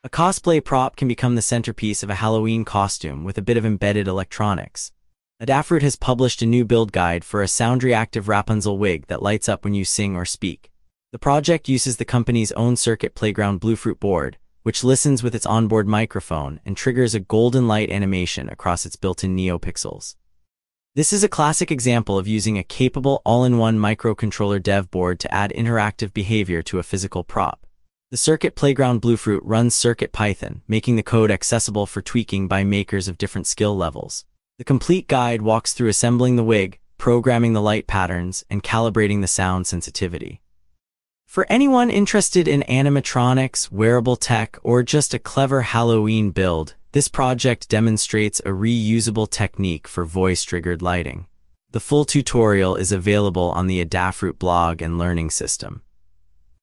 A cosplay prop can become the centerpiece of a Halloween costume with a bit of embedded electronics. Adafruit has published a new build guide for a sound-reactive Rapunzel wig that lights up when you sing or speak. The project uses the company's own Circuit Playground Bluefruit board, which listens with its onboard microphone and triggers a golden light animation across its built-in NeoPixels. This is a classic example of using a capable all-in-one microcontroller dev board to add interactive behavior to a physical prop. The Circuit Playground Bluefruit runs CircuitPython, making the code accessible for tweaking by makers of different skill levels. The complete guide walks through assembling the wig, programming the light patterns, and calibrating the sound sensitivity. For anyone interested in animatronics, wearable tech, or just a clever Halloween build, this project demonstrates a reusable technique for voice-triggered lighting. The full tutorial is available on the Adafruit blog and learning system.